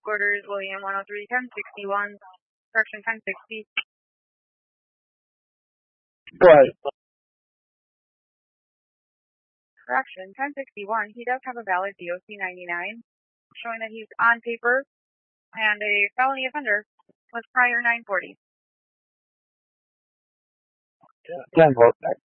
Orders William 103, 1061, correction 1060. What? Correction 1061, he does have a valid DOC 99, showing that he's on paper and a felony offender with prior 940. 10 vote back.